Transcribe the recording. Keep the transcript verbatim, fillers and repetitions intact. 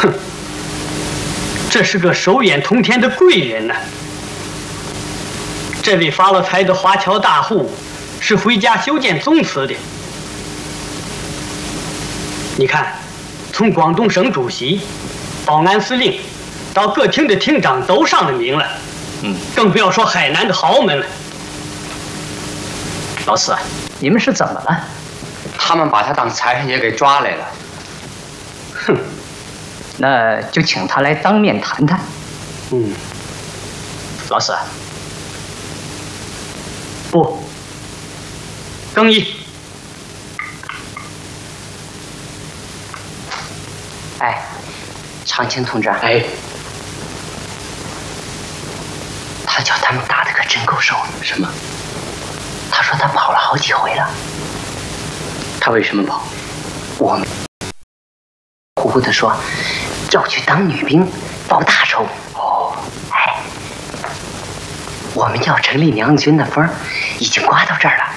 哼，这是个手眼通天的贵人呐、啊。这位发了财的华侨大户是回家修建宗祠的。你看，从广东省主席、保安司令到各厅的厅长都上了名了。嗯，更不要说海南的豪门了。 老四，你们是怎么了？ 他们把他当财神爷给抓来了。 哼， 那就请他来当面谈谈。 嗯， 老四， 不，更衣。 哎，长青同志， 哎， 他叫他们打的可真够手。 什么？ 他说他跑了好几回了。 他为什么跑？ 我们呼呼的说要去当女兵，报大仇。 哦， 哎，我们要成立娘军的风已经刮到这儿了。